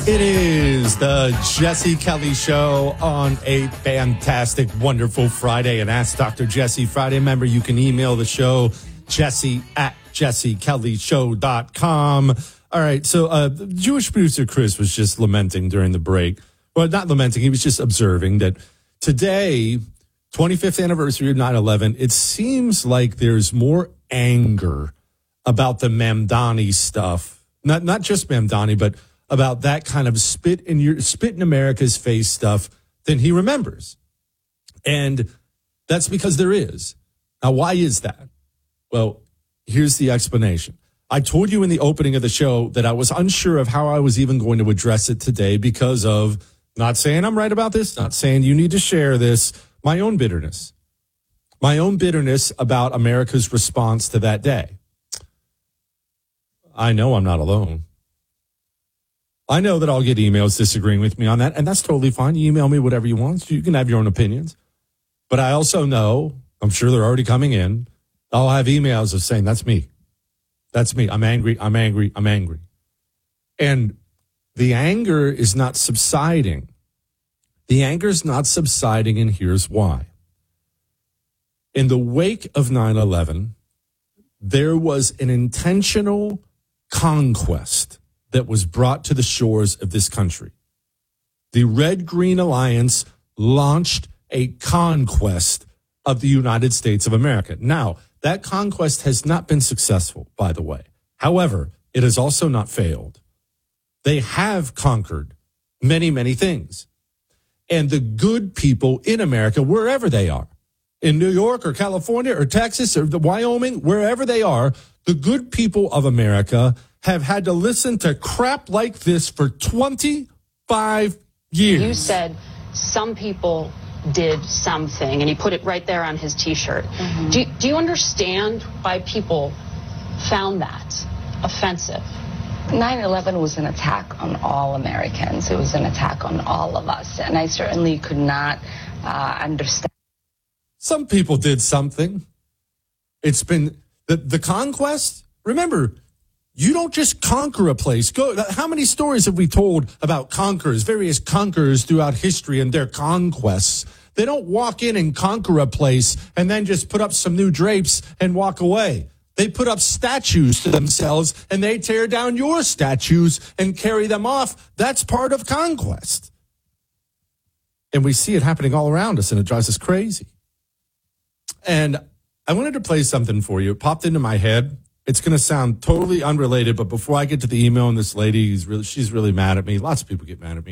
It is the Jesse Kelly Show on a fantastic, wonderful Friday. And Ask Dr. Jesse Friday. Remember, you can email the show, jesse@jessekellyshow.com. All right, so the Jewish producer Chris was just lamenting during the break. Well, not lamenting, he was just observing that today, 25th anniversary of 9/11, it seems like there's more anger about the Mamdani stuff. Not just Mamdani, but about that kind of spit in America's face stuff than he remembers. And that's because there is. Now, why is that? Well, here's the explanation. I told you in the opening of the show that I was unsure of how I was even going to address it today because of not saying I'm right about this, not saying you need to share this, my own bitterness about America's response to that day. I know I'm not alone. I know that I'll get emails disagreeing with me on that, and that's totally fine. You email me whatever you want. You can have your own opinions. But I also know, I'm sure they're already coming in, I'll have emails of saying, that's me. That's me. I'm angry. I'm angry. I'm angry. And the anger is not subsiding. The anger is not subsiding, and here's why. In the wake of 9/11, there was an intentional conquest that was brought to the shores of this country. The Red-Green Alliance launched a conquest of the United States of America. Now, that conquest has not been successful, by the way. However, it has also not failed. They have conquered many, many things. And the good people in America, wherever they are, in New York or California or Texas or Wyoming, wherever they are, the good people of America have had to listen to crap like this for 25 years. You said some people did something, and he put it right there on his T-shirt. Mm-hmm. Do you understand why people found that offensive? 9/11 was an attack on all Americans. It was an attack on all of us, and I certainly could not understand. Some people did something. It's been the conquest. Remember, you don't just conquer a place. How many stories have we told about conquerors, various conquerors throughout history and their conquests? They don't walk in and conquer a place and then just put up some new drapes and walk away. They put up statues to themselves and they tear down your statues and carry them off. That's part of conquest. And we see it happening all around us, and it drives us crazy. And I wanted to play something for you. It popped into my head. It's going to sound totally unrelated, but before I get to the email and this lady, she's really mad at me. Lots of people get mad at me.